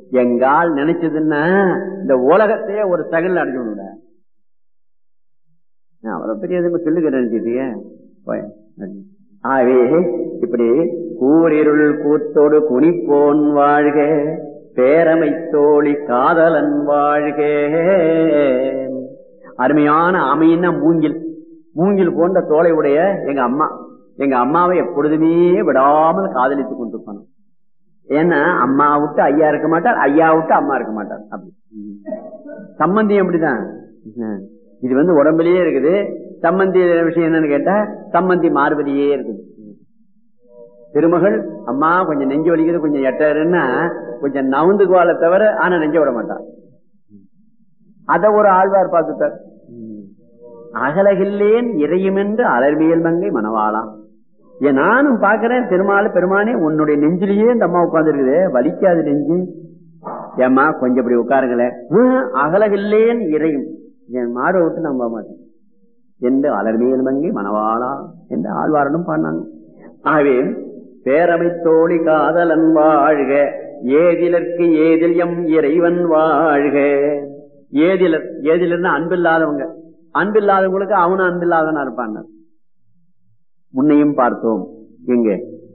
எங்கால் நினைச்சதுன்னா இந்த உலகத்தையே ஒரு தகவல் அடிச்சுட அவ்வளவு பெரிய சொல்லுங்க நினைச்சிட்டீங்க. ஆவே இப்படி கூரிருள் கூத்தோடு குனிப்போன் வாழ்க, பேரமை தோழி காதலன் வாழ்க. அருமையான அமையின மூங்கில், மூங்கில் போன்ற தோலை உடைய எங்க அம்மாவை எப்பொழுதுமே விடாமல் காதலித்துக் கொண்டிருப்பான். ஏன்னா அம்மா விட்டு ஐயா இருக்க மாட்டார், ஐயா விட்டு அம்மா இருக்க மாட்டார். அப்படி சம்பந்தியம் அப்படிதான். இது உடம்புலயே இருக்குது. சம்பந்தி விஷயம் என்னன்னு கேட்டா சம்பந்தி மார்பதியே இருக்குது. திருமகள் அம்மா கொஞ்சம் நெஞ்சு வலிக்குது கொஞ்சம் எட்டாருன்னா கொஞ்சம் நவுந்துக்குவாளை தவிர ஆனா நெஞ்ச விட மாட்டார். அத ஒரு ஆழ்வார் பார்த்துட்டார். அகலகில்லேன் இறையும் என்று அலர்வியல் மங்கை மணவாளாம். ஏன் நானும் பாக்குறேன் திருமால பெருமானே உன்னுடைய நெஞ்சிலேயே இந்த அம்மா உட்கார்ந்து இருக்குது, வலிக்காது நெஞ்சு, ஏம்மா கொஞ்சம் இப்படி உட்காருங்களேன். அகலகில்லேன் இறையும், என் மார்பை விட்டு நம்ப மாட்டேன் என்று அலர்வியல் மங்கை மணவாளா என்று ஆழ்வாரனும் பாடினாங்க. ஆகவே பேரமை தோழி காதலன் வாழ்க, ஏதிலற்கு ஏதில் எம் இறைவன் வாழ்க. ஏதிலர், ஏதிலர்னா அன்பில்லாதவங்க, அன்பில்லாதவங்களுக்கு அவனும் அன்பில்லாதவனா இருப்பான். முன்னையும் பார்த்தோம். எங்க